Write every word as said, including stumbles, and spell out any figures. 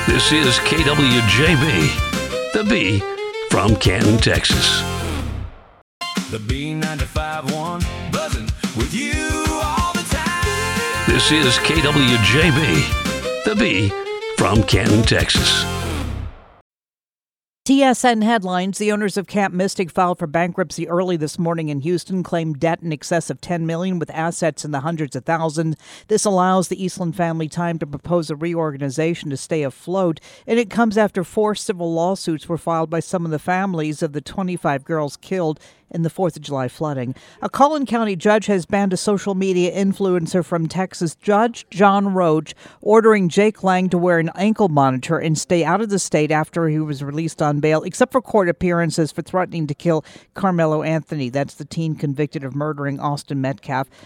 This is K W J B, the B from Canton, Texas. The B ninety-five point one, buzzing with you all the time. This is K W J B, the B from Canton, Texas. T S N headlines. The owners of Camp Mystic filed for bankruptcy early this morning in Houston, claimed debt in excess of ten million dollars with assets in the hundreds of thousands. This allows the Eastland family time to propose a reorganization to stay afloat, and it comes after four civil lawsuits were filed by some of the families of the twenty-five girls killed in the fourth of July flooding. A Collin County judge has banned a social media influencer from Texas. Judge John Roach ordering Jake Lang to wear an ankle monitor and stay out of the state after he was released on bail, except for court appearances for threatening to kill Carmelo Anthony. That's the teen convicted of murdering Austin Metcalf.